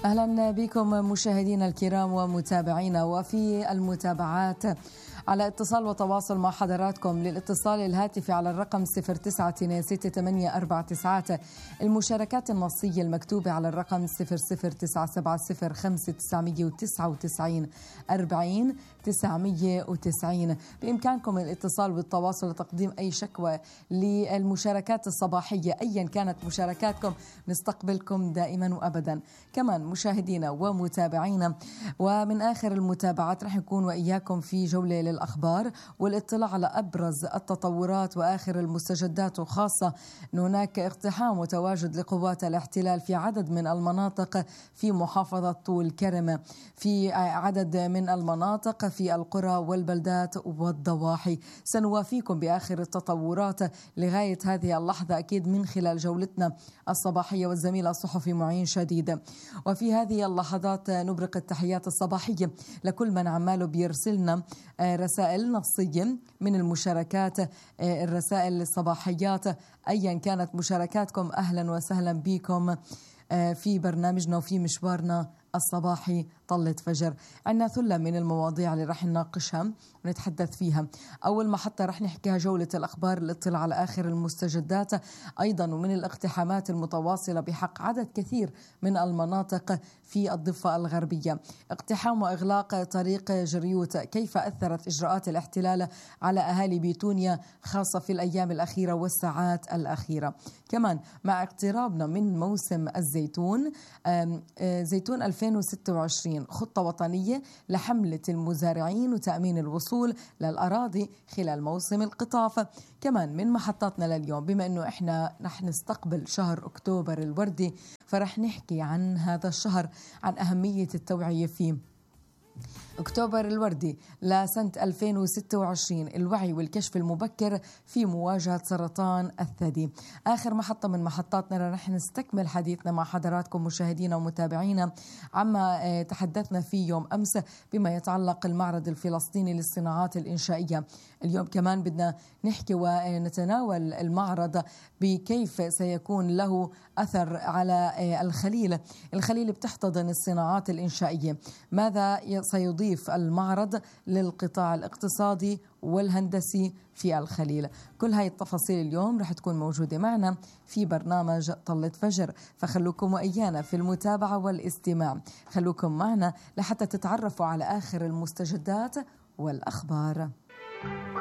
أهلا بكم مشاهدينا الكرام ومتابعينا. وفي المتابعات على اتصال وتواصل مع حضراتكم للاتصال الهاتفي على الرقم 096849 المشاركات النصية المكتوبة على الرقم 009705999 40 990. بإمكانكم الاتصال والتواصل وتقديم أي شكوى للمشاركات الصباحية أيا كانت مشاركاتكم، نستقبلكم دائما وأبدا. كمان مشاهدينا ومتابعينا، ومن آخر المتابعات رح نكون وإياكم في جولة للأخبار والاطلاع على أبرز التطورات وآخر المستجدات، وخاصة أن هناك اقتحام وتواجد لقوات الاحتلال في عدد من المناطق في محافظة طول كرم، في عدد من المناطق في القرى والبلدات والضواحي. سنوافيكم بآخر التطورات لغاية هذه اللحظة أكيد من خلال جولتنا الصباحية والزميل الصحفي معين شديد. وفي هذه اللحظات نبرق التحيات الصباحية لكل من عماله بيرسلنا رسائل نصية من المشاركات، الرسائل الصباحيات أيا كانت مشاركاتكم. أهلا وسهلا بكم في برنامجنا وفي مشوارنا الصباحي طلة فجر. عندنا ثلة من المواضيع اللي رح نناقشها ونتحدث فيها. أول محطة رح نحكيها جولة الأخبار، الاطلاع على آخر المستجدات أيضا ومن الاقتحامات المتواصلة بحق عدد كثير من المناطق في الضفة الغربية. اقتحام وإغلاق طريق جريوت، كيف أثرت إجراءات الاحتلال على أهالي بيتونيا خاصة في الأيام الأخيرة والساعات الأخيرة. كمان مع اقترابنا من موسم الزيتون، زيتون 2026 خطة وطنية لحملة المزارعين وتأمين الوصول للأراضي خلال موسم القطاف. كمان من محطاتنا لليوم، بما أنه إحنا رح نستقبل شهر أكتوبر الوردي، فرح نحكي عن هذا الشهر، عن أهمية التوعية فيه. أكتوبر الوردي لسنة 2026، الوعي والكشف المبكر في مواجهة سرطان الثدي. آخر محطة من محطاتنا رح نستكمل حديثنا مع حضراتكم مشاهدينا ومتابعينا عما تحدثنا فيه يوم أمس بما يتعلق المعرض الفلسطيني للصناعات الإنشائية. اليوم كمان بدنا نحكي ونتناول المعرض بكيف سيكون له أثر على الخليل بتحتضن الصناعات الإنشائية. ماذا سيضيف المعرض للقطاع الاقتصادي والهندسي في الخليل؟ كل هاي التفاصيل اليوم رح تكون موجودة معنا في برنامج طلة فجر، فخلوكم وإيانا في المتابعة والاستماع. خلوكم معنا لحتى تتعرفوا على آخر المستجدات والأخبار.